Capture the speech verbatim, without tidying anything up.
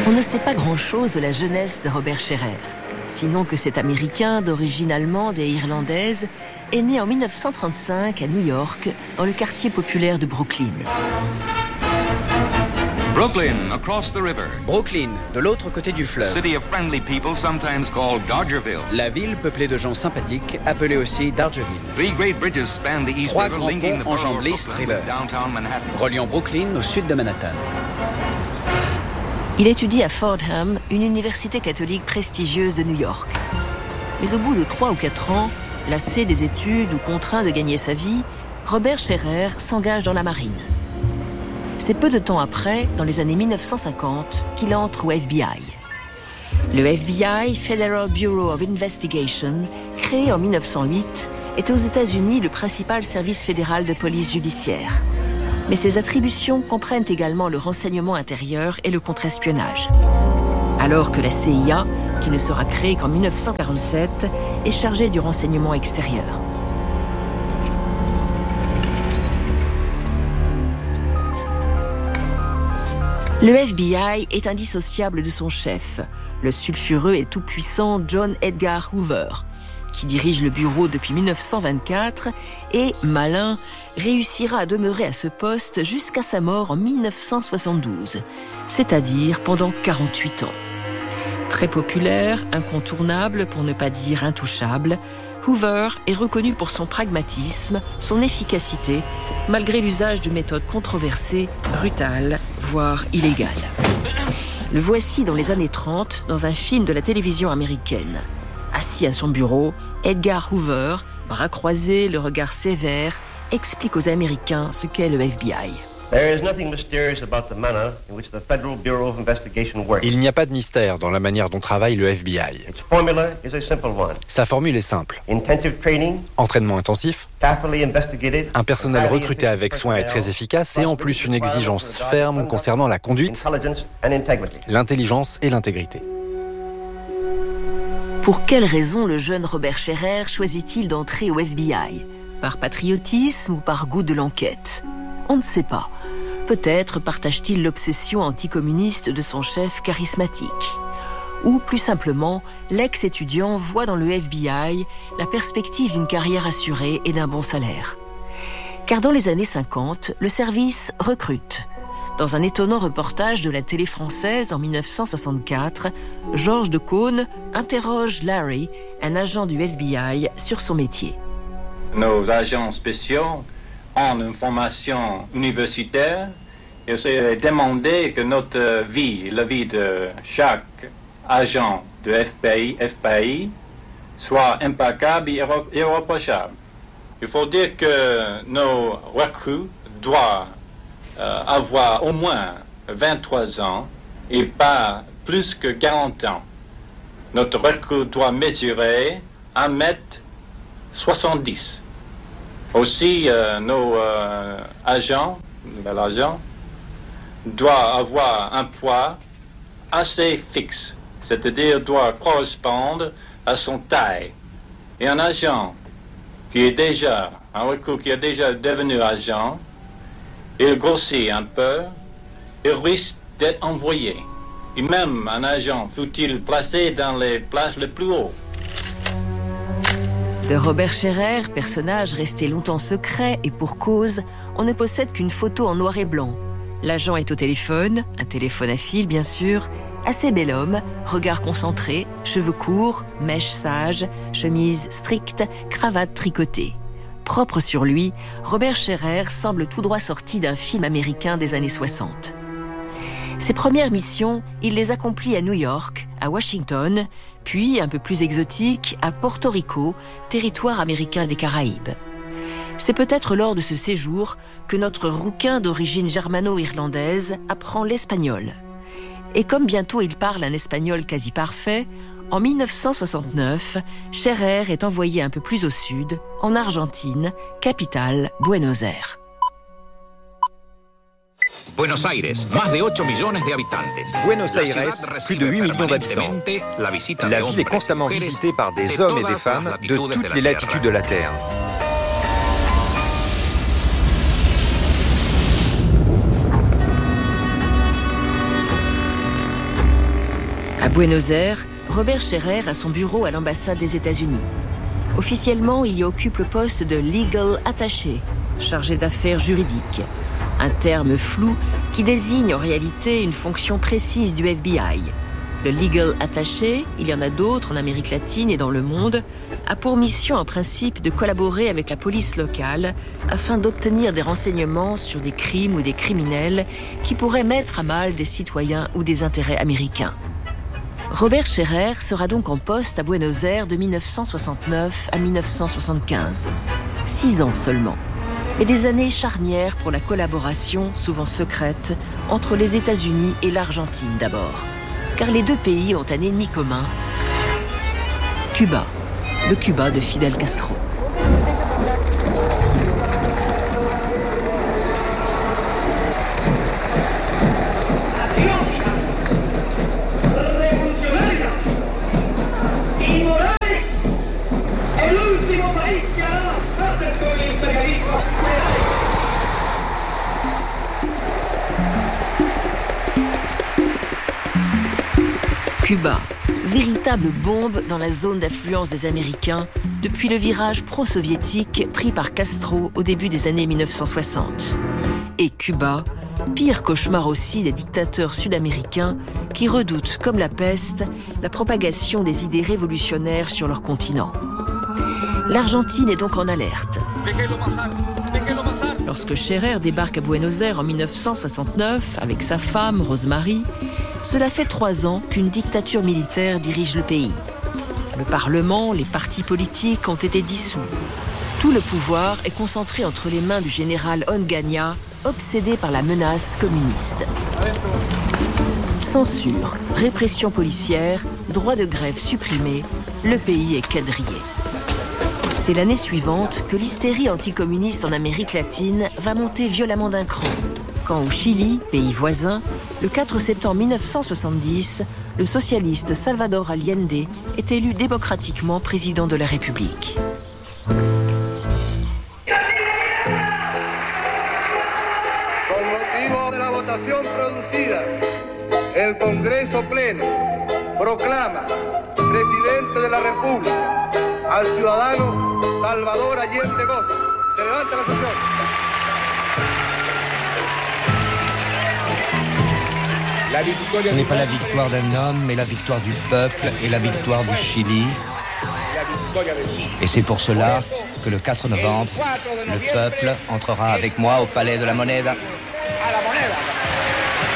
On ne sait pas grand-chose de la jeunesse de Robert Scherer, sinon que cet Américain d'origine allemande et irlandaise est né en mille neuf cent trente-cinq à New York, dans le quartier populaire de Brooklyn. Brooklyn, across the river. Brooklyn, de l'autre côté du fleuve. City of friendly people, sometimes called Dodgerville. La ville peuplée de gens sympathiques, appelée aussi Dodgerville. Three great bridges span the East Trois River, grands linking the ponts borough enjambent of l'East Brooklyn River, with downtown Manhattan. reliant Brooklyn au sud de Manhattan. Il étudie à Fordham, une université catholique prestigieuse de New York. Mais au bout de trois ou quatre ans, lassé des études ou contraint de gagner sa vie, Robert Scherer s'engage dans la marine. C'est peu de temps après, dans les années mille neuf cent cinquante, qu'il entre au F B I. Le F B I, Federal Bureau of Investigation, créé en mille neuf cent huit, est aux États-Unis le principal service fédéral de police judiciaire. Mais ses attributions comprennent également le renseignement intérieur et le contre-espionnage. Alors que la C I A, qui ne sera créée qu'en mille neuf cent quarante-sept, est chargée du renseignement extérieur. Le F B I est indissociable de son chef, le sulfureux et tout-puissant John Edgar Hoover, qui dirige le bureau depuis mille neuf cent vingt-quatre et, malin, réussira à demeurer à ce poste jusqu'à sa mort en mille neuf cent soixante-douze, c'est-à-dire pendant quarante-huit ans. Très populaire, incontournable, pour ne pas dire intouchable, Hoover est reconnu pour son pragmatisme, son efficacité, malgré l'usage de méthodes controversées, brutales, voire illégales. Le voici dans les années trente, dans un film de la télévision américaine. Assis à son bureau, Edgar Hoover, bras croisés, le regard sévère, explique aux Américains ce qu'est le F B I. Il n'y a pas de mystère dans la manière dont travaille le F B I. Sa formule est simple. Entraînement intensif, un personnel recruté avec soin et très efficace et en plus une exigence ferme concernant la conduite, l'intelligence et l'intégrité. Pour quelle raison le jeune Robert Scherer choisit-il d'entrer au F B I ? Par patriotisme ou par goût de l'enquête ? On ne sait pas. Peut-être partage-t-il l'obsession anticommuniste de son chef charismatique. Ou, plus simplement, l'ex-étudiant voit dans le F B I la perspective d'une carrière assurée et d'un bon salaire. Car dans les années cinquante, le service recrute. Dans un étonnant reportage de la télé française en mille neuf cent soixante-quatre, Georges de Caunes interroge Larry, un agent du F B I, sur son métier. Nos agents spéciaux ont une formation universitaire et c'est demandé que notre vie, la vie de chaque agent de F B I, F B I soit impeccable et irréprochable. Il faut dire que nos recrues doivent euh, avoir au moins vingt-trois ans et pas plus que quarante ans. Notre recrue doit mesurer un mètre soixante-dix. Aussi, euh, nos euh, agents, nouvel agent, doivent avoir un poids assez fixe, c'est-à-dire doit correspondre à son taille. Et un agent qui est déjà, un recrue qui est déjà devenu agent, il grossit un peu, il risque d'être envoyé. Et même un agent, fut-il placé dans les places les plus hautes. De Robert Scherer, personnage resté longtemps secret et pour cause, on ne possède qu'une photo en noir et blanc. L'agent est au téléphone, un téléphone à fil bien sûr, assez bel homme, regard concentré, cheveux courts, mèche sage, chemise stricte, cravate tricotée. Propre sur lui, Robert Scherer semble tout droit sorti d'un film américain des années soixante. Ses premières missions, il les accomplit à New York, à Washington, puis, un peu plus exotique, à Porto Rico, territoire américain des Caraïbes. C'est peut-être lors de ce séjour que notre rouquin d'origine germano-irlandaise apprend l'espagnol. Et comme bientôt il parle un espagnol quasi parfait, en mille neuf cent soixante-neuf, Scherer est envoyé un peu plus au sud, en Argentine, capitale Buenos Aires. Buenos Aires, más de ocho millones de habitantes. Buenos Aires, plus de huit millions d'habitants. La ville est constamment visitée par des hommes et des femmes de toutes les latitudes de la Terre. À Buenos Aires, Robert Scherer a son bureau à l'ambassade des États-Unis. Officiellement, il y occupe le poste de Legal Attaché, chargé d'affaires juridiques. Un terme flou qui désigne en réalité une fonction précise du F B I. Le Legal Attaché, il y en a d'autres en Amérique latine et dans le monde, a pour mission en principe de collaborer avec la police locale afin d'obtenir des renseignements sur des crimes ou des criminels qui pourraient mettre à mal des citoyens ou des intérêts américains. Robert Scherer sera donc en poste à Buenos Aires de mille neuf cent soixante-neuf à mille neuf cent soixante-quinze. Six ans seulement. Mais des années charnières pour la collaboration, souvent secrète, entre les États-Unis et l'Argentine d'abord. Car les deux pays ont un ennemi commun, Cuba, le Cuba de Fidel Castro. Cuba, véritable bombe dans la zone d'influence des Américains depuis le virage pro-soviétique pris par Castro au début des années mille neuf cent soixante. Et Cuba, pire cauchemar aussi des dictateurs sud-américains qui redoutent, comme la peste, la propagation des idées révolutionnaires sur leur continent. L'Argentine est donc en alerte. Lorsque Scherer débarque à Buenos Aires en mille neuf cent soixante-neuf avec sa femme, Rosemary, cela fait trois ans qu'une dictature militaire dirige le pays. Le Parlement, les partis politiques ont été dissous. Tout le pouvoir est concentré entre les mains du général Onganía, obsédé par la menace communiste. Censure, répression policière, droit de grève supprimé, le pays est quadrillé. C'est l'année suivante que l'hystérie anticommuniste en Amérique latine va monter violemment d'un cran. Quand au Chili, pays voisin, le quatre septembre mille neuf cent soixante-dix, le socialiste Salvador Allende est élu démocratiquement président de la République. Con motivo de la votación producida, el Congreso Pleno proclama presidente de la República al ciudadano Salvador Allende Gómez. Se levanta la sesión. Ce n'est pas la victoire d'un homme, mais la victoire du peuple et la victoire du Chili. Et c'est pour cela que le quatre novembre, le peuple entrera avec moi au Palais de la Moneda.